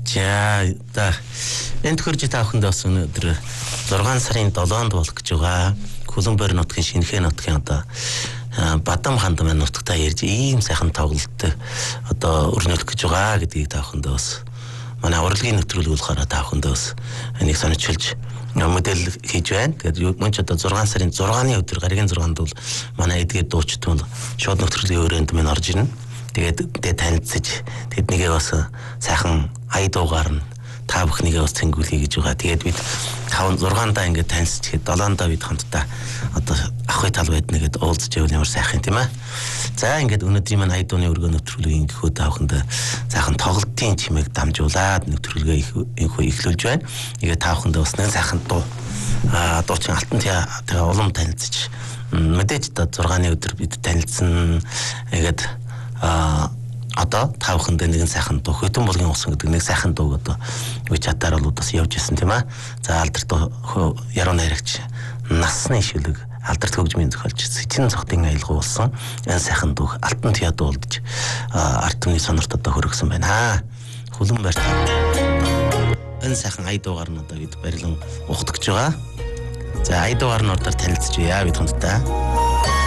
За энэ төхөрж та бүхэндээ бас өнөөдөр 6 сарын 7-нд болох гэж байгаа. Хөлбөмбөр нутгийн шинэхэн нутгийн одоо Бадам хандмын нутагтаа ярьж ийм сайхан тоглолттой одоо өрнөлөх гэж байгаа гэдгийг та бүхэндээ бас манай урлагийн нэвтрүүлгүүл та бүхэндээ бас энийг сануулж модель хийж байна. Тэгээд мөн ч одоо 6 сарын 6-ны өдөр гаригийн 6-нд бол манай эдгээр дуучид бол шууд нэвтрүүлгийн өрөөнд минь орж ирнэ. Тэгээд танилцж тэднийгээ бас сайхан ая дуугаар нь та бүхнийгээ бас цэнгүүлье гэж байгаа. Тэгээд бид 5-6-даа ингээд танилцчихэд 7-даа бид хамтдаа одоо ахуй тал байдна гэд уулзж байвал ямар сайхан тийм ээ. За ингээд өнөөдрийн маань ая дууны өргөө нэвтрүүлгийн гихүү та бүхэндээ сайхан тоглолтын чимээг дамжуулаад нэвтрүүлгээ инхүү эхлүүлж байна. Тэгээд та бүхэндээ бас нэг сайхан дуучин алтан тэгээ улам танилцж мэдээж та 6-ны өдөр бид танилцсан. Тэгээд одоо та бүхэндээ нэгэн сайхан дуу Хөтөн булгийн усан гэдэг нэг сайхан дууг одоо WeChat-аар бол бас явж ирсэн тийм ээ. За алдарт яруу найрагч насны шүлэг алдарт хөгжмийн зохиолч Сэжин цогтын аялал болсон энэ сайхан дуу алтан тяа дуулж арт түмний сонорт одоо хөргсөн байна. Хүлэн барьт энэ сайхан ая дуугаар нь одоо бид барилан ухтгаж байгаа. За ая дуугаар нь ордоор танилцж байя бид хамтдаа.